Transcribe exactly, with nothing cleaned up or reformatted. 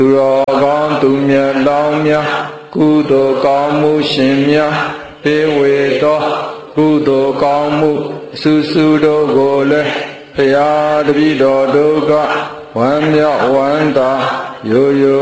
သူတော်ကောင်းသူမြတ်လောင်းများကုသိုလ်ကောင်းမှုရှင်များပေဝေသောကုသိုလ်ကောင်းမှုအစုစုတို့ကိုလည်းဘုရားတပည့်တော်တို့ကဝမ်းမြောက်ဝမ်းသာရိုးရိုး